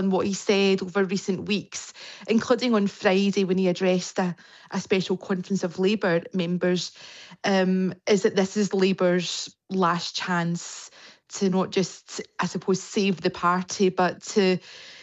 on what he said over recent weeks, including on Friday when he addressed a special conference of Labour members, is that this is Labour's last chance to not just, I suppose, save the party, but to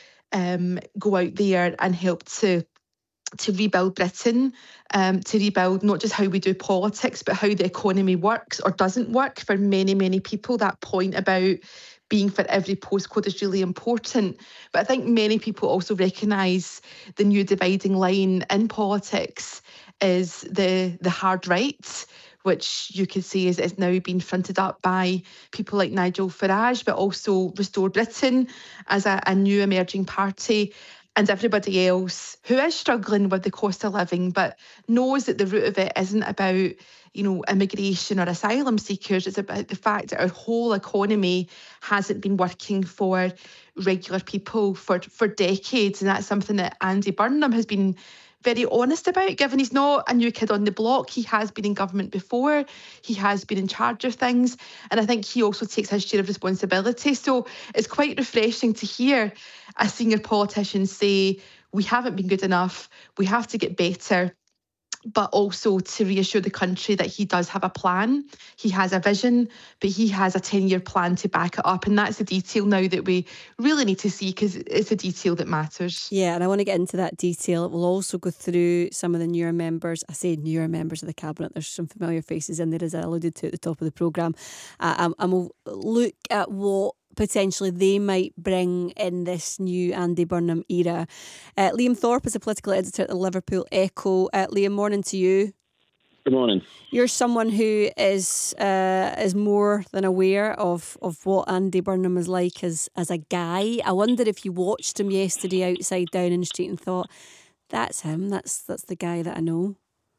go out there and help to rebuild Britain, to rebuild not just how we do politics, but how the economy works or doesn't work for many, many people. That point about being for every postcode is really important. But I think many people also recognise the new dividing line in politics is the hard right, which you could say is now being fronted up by people like Nigel Farage, but also Restore Britain as a new emerging party, and everybody else who is struggling with the cost of living, but knows that the root of it isn't about, immigration or asylum seekers. It's about the fact that our whole economy hasn't been working for regular people for decades. And that's something that Andy Burnham has been very honest about, given he's not a new kid on the block. He has been in government before. He has been in charge of things. And I think he also takes his share of responsibility. So it's quite refreshing to hear a senior politician say, we haven't been good enough, we have to get better, but also to reassure the country that he does have a plan. He has a vision, but he has a 10-year plan to back it up. And that's the detail now that we really need to see, because it's a detail that matters. Yeah, and I want to get into that detail. We'll also go through some of the newer members. I say newer members of the Cabinet. There's some familiar faces in there, as I alluded to at the top of the programme. And we'll look at what potentially they might bring in this new Andy Burnham era. Liam Thorpe is a political editor at the Liverpool Echo. Liam, morning to you. Good morning. You're someone who is more than aware of what Andy Burnham is like as a guy. I wonder if you watched him yesterday outside Downing Street and thought, that's him, that's the guy that I know.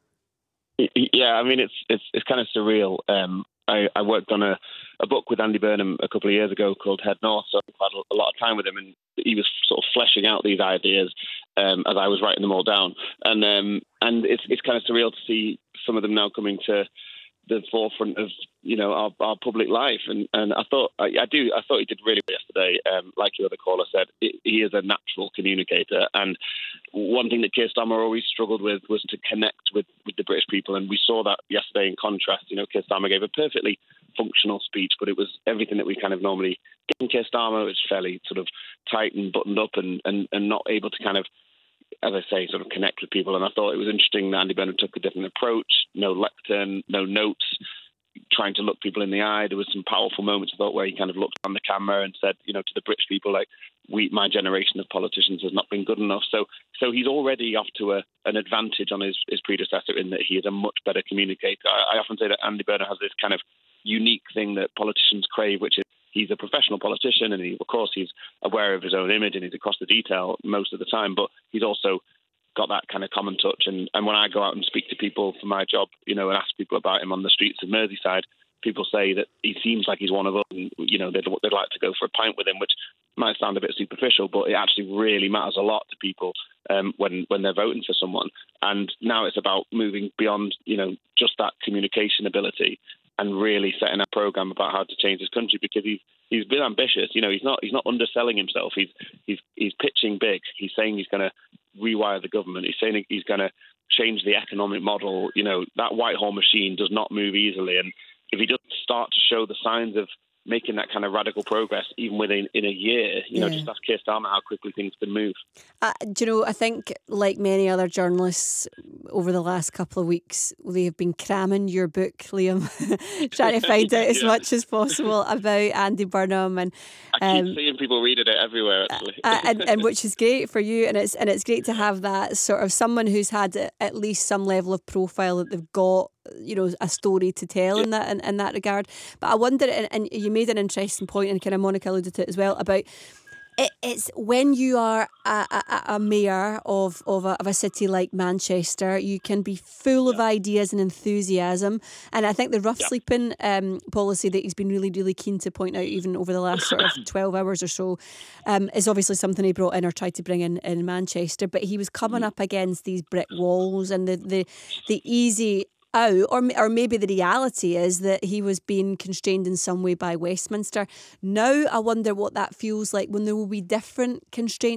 Yeah, I mean, it's kind of surreal. I worked on a book with Andy Burnham a couple of years ago called Head North, so I had a lot of time with him, and he was sort of fleshing out these ideas as I was writing them all down. And it's kind of surreal to see some of them now coming to the forefront of our public life, and I thought he did really well yesterday. Like your other caller said, he is a natural communicator, and one thing that Keir Starmer always struggled with was to connect with the British people, and we saw that yesterday in contrast. Keir Starmer gave a perfectly functional speech, but it was everything that we kind of normally get from Keir Starmer. It was fairly sort of tight and buttoned up, and not able to kind of, as I say, sort of connect with people. And I thought it was interesting that Andy Burnham took a different approach, no lectern, no notes, trying to look people in the eye. There was some powerful moments, I thought, where he kind of looked on the camera and said, to the British people, like, my generation of politicians has not been good enough. So he's already off to an advantage on his predecessor in that he is a much better communicator. I often say that Andy Burnham has this kind of unique thing that politicians crave, which is he's a professional politician, and of course he's aware of his own image and he's across the detail most of the time, but he's also got that kind of common touch. And when I go out and speak to people for my job, and ask people about him on the streets of Merseyside, people say that he seems like he's one of us, and they'd like to go for a pint with him, which might sound a bit superficial, but it actually really matters a lot to people when they're voting for someone. And now it's about moving beyond just that communication ability and really setting a program about how to change this country, because he's been ambitious. He's not underselling himself. He's pitching big. He's saying he's going to rewire the government. He's saying he's going to change the economic model. That Whitehall machine does not move easily, and if he doesn't start to show the signs of making that kind of radical progress, even within a year, just ask Keir Starmer how quickly things can move. I think, like many other journalists over the last couple of weeks, they have been cramming your book, Liam, trying to find out as much as possible about Andy Burnham. And I keep seeing people reading it everywhere, actually. and which is great for you, and it's great to have that sort of someone who's had at least some level of profile, that they've got a story to tell in that regard. But I wonder, and you made an interesting point, and kind of Monica alluded to it as well, about it's when you are a mayor of a city like Manchester, you can be full of ideas and enthusiasm. And I think the rough sleeping policy that he's been really, really keen to point out, even over the last sort of 12 hours or so, is obviously something he brought in or tried to bring in Manchester. But he was coming up against these brick walls, and the easy out, or maybe the reality is that he was being constrained in some way by Westminster. Now I wonder what that feels like when there will be different constraints